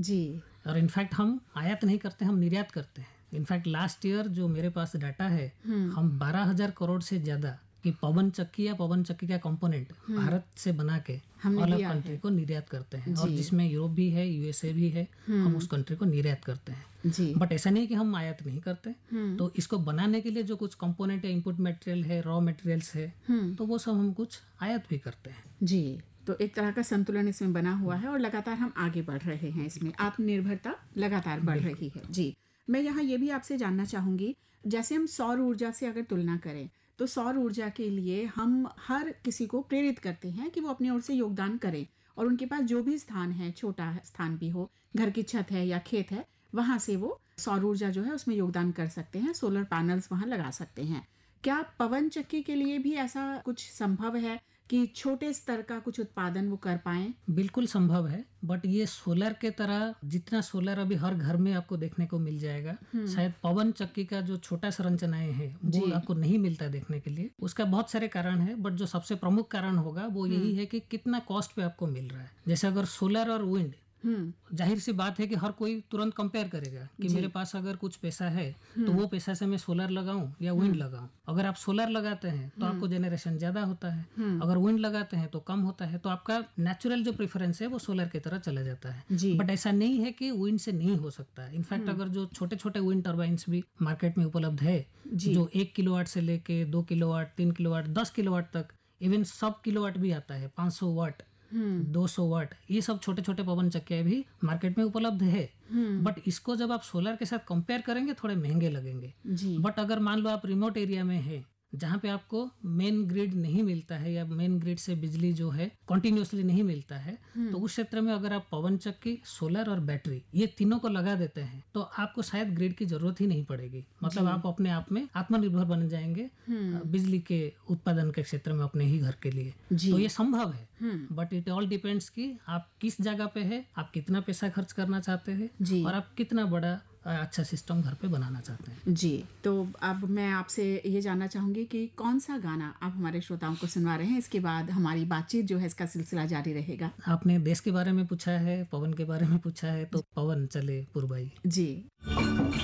जी। और इनफैक्ट हम आयात नहीं करते, हम निर्यात करते हैं। इनफैक्ट लास्ट ईयर जो मेरे पास डाटा है, हम 12,000 करोड़ से ज्यादा की पवन चक्की या पवन चक्की का कंपोनेंट भारत से बना के अलग कंट्री को निर्यात करते हैं। और जिसमें यूरोप भी है, यूएसए भी है, हम उस कंट्री को निर्यात करते हैं। बट ऐसा नहीं कि हम आयात नहीं करते। तो इसको बनाने के लिए जो कुछ कंपोनेंट है, इनपुट मटेरियल है, रॉ मटेरियल्स है, तो वो सब हम कुछ आयात भी करते हैं। जी। तो एक तरह का संतुलन इसमें बना हुआ है और लगातार हम आगे बढ़ रहे हैं, इसमें आत्मनिर्भरता लगातार बढ़ रही है। जी। मैं यहाँ ये भी आपसे जानना चाहूंगी, जैसे हम सौर ऊर्जा से अगर तुलना करें तो सौर ऊर्जा के लिए हम हर किसी को प्रेरित करते हैं कि वो अपनी ओर से योगदान करें और उनके पास जो भी स्थान है, छोटा स्थान भी हो, घर की छत है या खेत है, वहां से वो सौर ऊर्जा जो है उसमें योगदान कर सकते हैं, सोलर पैनल्स वहां लगा सकते हैं। क्या पवन चक्की के लिए भी ऐसा कुछ संभव है कि छोटे स्तर का कुछ उत्पादन वो कर पाएं? बिल्कुल संभव है, बट ये सोलर के तरह जितना सोलर अभी हर घर में आपको देखने को मिल जाएगा, शायद पवन चक्की का जो छोटा संरचनाएं है वो आपको नहीं मिलता देखने के लिए। उसका बहुत सारे कारण है, बट जो सबसे प्रमुख कारण होगा वो यही है कि कितना कॉस्ट पे आपको मिल रहा है। जैसे अगर सोलर और विंड, जाहिर सी बात है कि हर कोई तुरंत कंपेयर करेगा कि मेरे पास अगर कुछ पैसा है तो वो पैसा से मैं सोलर लगाऊं या विंड लगाऊं। अगर आप सोलर लगाते हैं तो आपको जेनरेशन ज्यादा होता है, अगर विंड लगाते हैं तो कम होता है। तो आपका नेचुरल जो प्रेफरेंस है वो सोलर की तरह चला जाता है। बट ऐसा नहीं है कि विंड से नहीं हो सकता है। इनफैक्ट अगर जो छोटे छोटे विंड टर्बाइन्स भी मार्केट में उपलब्ध है, जो 1 किलोवाट से लेके 2 किलोवाट, 3 किलोवाट, 10 किलोवाट तक, इवन सब किलोवाट भी आता है, 500 वाट, 200 वाट, ये सब छोटे छोटे पवन चक्कियां भी मार्केट में उपलब्ध है। बट इसको जब आप सोलर के साथ कंपेयर करेंगे थोड़े महंगे लगेंगे। बट अगर मान लो आप रिमोट एरिया में है जहाँ पे आपको मेन ग्रिड नहीं मिलता है या मेन ग्रिड से बिजली जो है कंटिन्यूअसली नहीं मिलता है, तो उस क्षेत्र में अगर आप पवन चक्की, सोलर और बैटरी ये तीनों को लगा देते हैं तो आपको शायद ग्रिड की जरूरत ही नहीं पड़ेगी। मतलब आप अपने आप में आत्मनिर्भर बन जाएंगे बिजली के उत्पादन के क्षेत्र में अपने ही घर के लिए। तो ये संभव है, बट इट ऑल डिपेंड्स कि आप किस जगह पे है, आप कितना पैसा खर्च करना चाहते हैं और आप कितना बड़ा अच्छा सिस्टम घर पे बनाना चाहते हैं। जी। तो अब मैं आपसे ये जानना चाहूंगी कि कौन सा गाना आप हमारे श्रोताओं को सुनवा रहे हैं। इसके बाद हमारी बातचीत जो है इसका सिलसिला जारी रहेगा। आपने देश के बारे में पूछा है, पवन के बारे में पूछा है, तो पवन चले पुरबाई। जी।